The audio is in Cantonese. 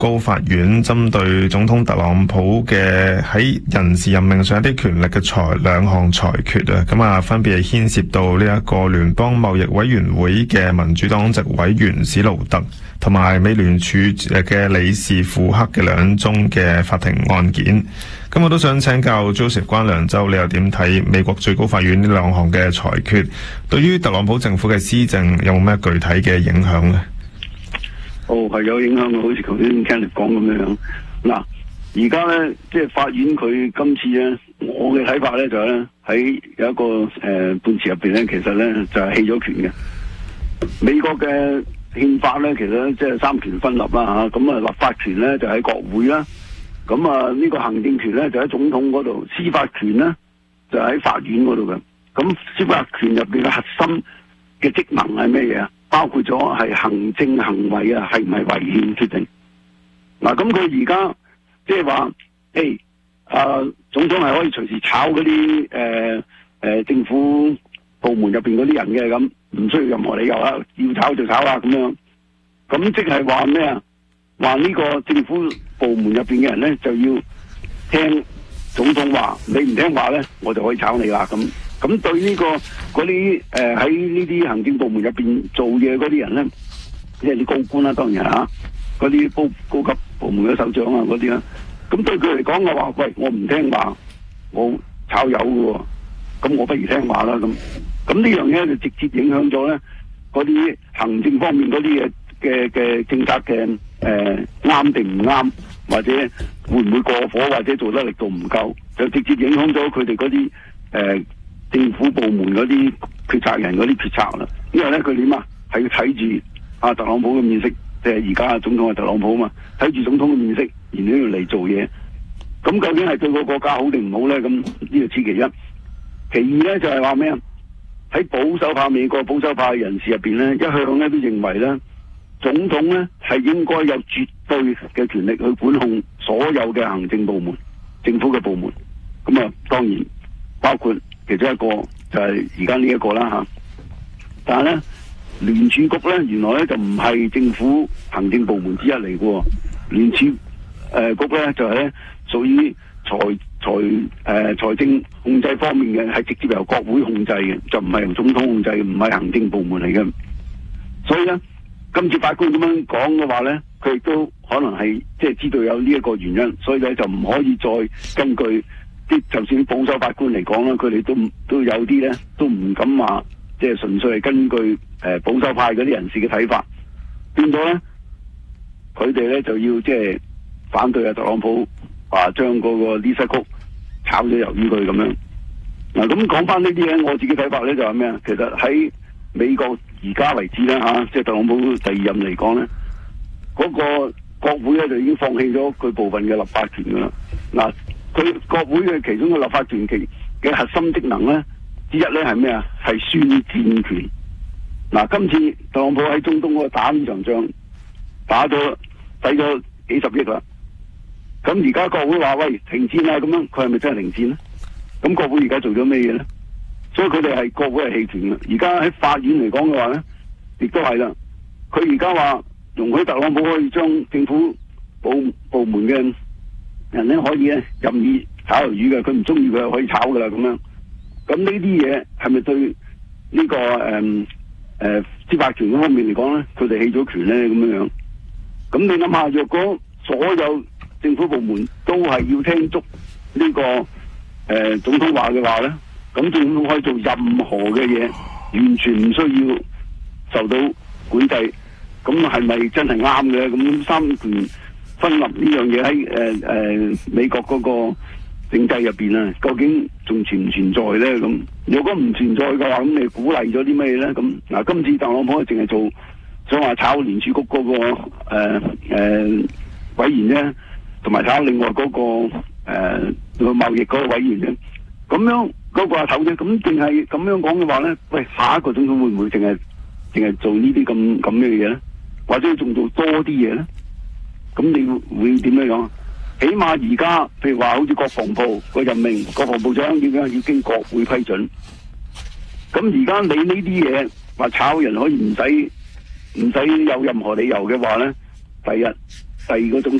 高法院針對總統特朗普嘅喺人事任命上一啲權力嘅兩項裁決啊，咁啊分別係牽涉到呢一個聯邦貿易委員會嘅民主黨籍委員史盧特同埋美聯儲嘅理事庫克嘅兩宗嘅法庭案件。咁我都想請教 Joseph 關良洲，你又點睇美國最高法院呢兩項嘅裁決對於特朗普政府嘅施政有冇咩具體嘅影響呢？ 係有影響嘅，好似頭先 Kenneth 講咁樣。嗱，而家咧即係法院佢今次咧，我嘅睇法咧就係咧喺有一個判詞入邊咧，其實咧就係棄咗權嘅。美國嘅憲法咧，其實呢即係三權分立啦嚇，咁啊立法權咧就喺國會啦，咁啊呢個行政權咧就喺總統嗰度，司法權咧就喺法院嗰度嘅。咁司法權入邊嘅核心嘅職能係咩嘢啊？包括咗係行政行為啊，係唔係違憲決定？嗱，咁佢而家即係話，總統係可以隨時炒嗰啲政府部門入邊嗰啲人嘅，咁唔需要任何理由啦，要炒就炒啦咁樣。咁即係話咩啊？話呢個政府部門入邊嘅人咧，就要聽總統話，你唔聽話咧，我就可以炒你啦咁。咁對呢嗰啲喺呢啲行政部門入邊做嘢嗰啲人咧，即係啲高官啦，當然嚇，嗰啲高級部門嘅首長啊嗰啲啦，咁對佢嚟講嘅話，喂，我唔聽話，我炒魷嘅喎，咁我不如聽話啦咁。咁呢樣嘢就直接影響咗咧嗰啲行政方面嗰啲嘅政策嘅啱定唔啱，或者會唔會過火，或者做得力度唔夠，就直接影響咗佢哋嗰啲政府部門嗰啲決策人嗰啲決策啦，因為咧佢點啊，係要睇住特朗普嘅面色，即係而家總統係特朗普啊嘛，睇住總統嘅面色，然後要嚟做嘢。咁究竟係對個國家好定唔好咧？咁呢個此其一。其二咧就係話咩啊？喺保守派美國保守派人士入邊咧，一向咧都認為咧，總統咧係應該有絕對嘅權力去管控所有嘅行政部門、政府嘅部門。咁啊，當然包括其中一個就係而家呢一個啦嚇，但係咧聯儲局咧原來咧就唔係政府行政部門之一嚟嘅喎，聯儲局咧就係咧屬於財政控制方面嘅，係直接由國會控制嘅，就唔係由總統控制嘅，唔係行政部門嚟嘅。所以咧，今次法官咁樣講嘅話咧，佢亦都可能係即係知道有呢一個原因，所以咧就唔可以再根據。就算保守法官嚟講啦，佢哋都有啲咧，都唔敢話，即係純粹係根據保守派嗰啲人士嘅睇法，變咗咧，佢哋咧就要即係反對特朗普，話將嗰個 Lisa Cook炒咗魷魚佢咁樣。嗱，咁講翻呢啲咧，我自己睇法咧就係咩啊？其實喺美國而家為止咧嚇，即係特朗普第二任嚟講咧，嗰個國會咧就已經放棄咗佢部分嘅立法權噶啦。嗱，佢國會嘅其中嘅立法權嘅核心職能咧之一咧係咩啊？係宣戰權。嗱，今次特朗普喺中東嗰度打呢場仗，使咗幾十億啦。咁而家國會話喂停戰啦，咁樣佢係咪真係停戰咧？咁國會而家做咗咩嘢咧？所以佢哋係國會係棄權嘅。而家喺法院嚟講嘅話咧，亦都係啦。佢而家話容許特朗普可以將政府部門嘅人咧可以咧任意炒魷魚嘅，佢唔中意佢可以炒噶啦咁樣。咁呢啲嘢係咪對呢個司法權嗰方面嚟講咧，佢哋棄咗權咧咁樣？咁你諗下，若果所有政府部門都係要聽足呢個總統話嘅話咧，咁政府可以做任何嘅嘢，完全唔需要受到管制。咁係咪真係啱嘅？咁三權分立呢樣嘢喺美國嗰個政制入邊啊，究竟仲存唔存在咧？咁如果唔存在嘅話，咁你鼓勵咗啲咩咧？咁嗱，今次特朗普淨係做想話炒聯儲局嗰個委員啫，同埋炒另外嗰個貿易嗰個委員啫，咁樣嗰個阿頭啫，咁淨係咁樣講嘅話咧，喂，下一個總統會唔會淨係做呢啲咁嘅嘢咧？或者仲做多啲嘢咧？咁你會點樣樣？起碼而家譬如話好似國防部個任命，國防部長點樣要經國會批准。咁而家你呢啲嘢話炒人可以唔使有任何理由嘅話咧，第一嗰種